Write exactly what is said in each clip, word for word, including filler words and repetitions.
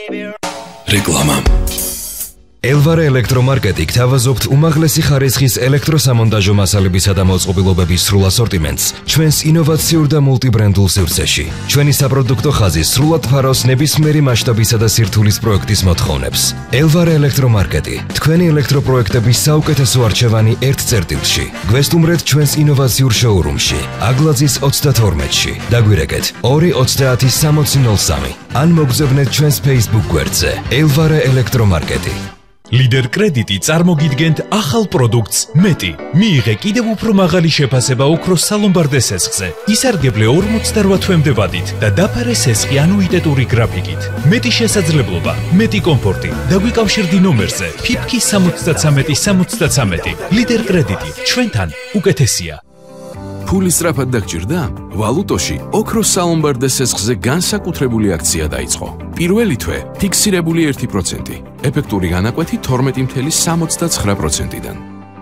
რეკლამა ელვარე ელექტრომარკეტი გთავაზობთ უმაღლესი ხარისხის ელექტროსამონტაჟო მასალებისა და მოწყობილობების სრულ ასორტიმენტს ჩვენს ინოვაციურ და მულტიბრენდულ სივრცეში. ჩვენი საპროდუქტო ხაზი სრულად ფარავს ნებისმიერი მასშტაბისა და სირთულის პროექტის მოთხოვნებს. ელვარე ელექტრომარკეტი თქვენი ელექტროპროექტების საუკეთესო არჩევანი ერთ წერტილში. გვესტუმრეთ ჩვენს ინოვაციურ შოურუმში, აგლაძის ოცდათორმეტში. დაგვირეკეთ ორი ოცდაათი სამოცი ნოლ სამი ან მოგზავნეთ ჩვენს Facebook გვერდზე ელვარე ელექტრომარკეტი. Lider კრედიტი წარმოგიდგენთ ახალ პროდუქტს მეტი. მიიღე კიდევ უფრო მაღალი შეფასება ოქროს სალომბარდე სესხზე. ისარგებლე ორმოცდაოთხ თვემდე ვადით და დაფარე სესხი ანუიტეტური გრაფიკით. მეტი შესაძლებლობა, მეტი კომფორტი. დაგვიკავშირდი ნომერზე ფიფკი სამოცდათრამეტი სამოცდათრამეტი. Lider კრედიტი ჩვენთან უკეთესია. ფული სწრაფად დაგჭირდა? ვალუტოში ოქროს სალომბარდე სესხზე განსაკუთრებული აქცია დაიწყო. პირველი თვე ფიქსირებული ერთი პროცენტი, ეფექტური განაკვეთი თორმეტი მცდე სამოცდაცხრა პროცენტიდან.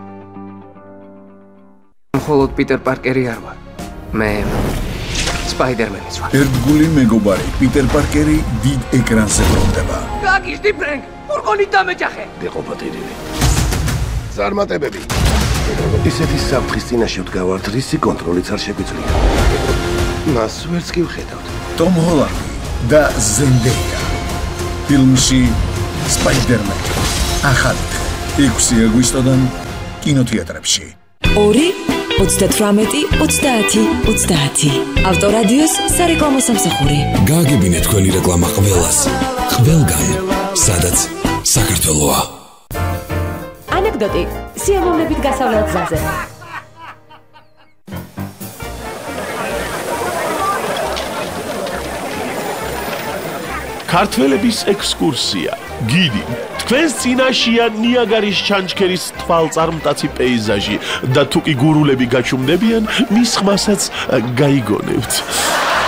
მხოლოდ პიტერ პარკერი არ ვარ. მე სპაიდერმენიც ვარ. ერთგული მეგობარი პიტერ პარკერი დიდ ეკრანზე ბრუნდება. გაგიჟდი ფრენკ, ფურგონით დამეჯახე. დეყობატირილი. ზარმატებები. ისეთი საფრთხის წინაშე ვდგავართ, რისი კონტროლიც არ შეგვიძლია. მას ვერც კი ვხედავთ. ტომ ჰოლანდი და ზენდეია. ფილმში სპაიდერმენი. ახალი ექვსი აგვისტოდან კინოთეატრებში. ორი ოცდათრამეტი ოცდაათი ოცდაათი. ავტორადიოს სარეკლამო სამსახური. გააგებინეთ თქვენი რეკლამა ყველას. ყველგან, სადაც საქართველოა. ანეკდოტი სიამოვნებით გასავლელ გზაზე. ქართველების ექსკურსია. გიდი. თქვენს წინაშია ნიაგარის ჩანჩქერის თვალწარმტაცი პეიზაჟი და თუ კი გურულები გაჩუმდებიან, მის ხმასაც გაიგონებთ.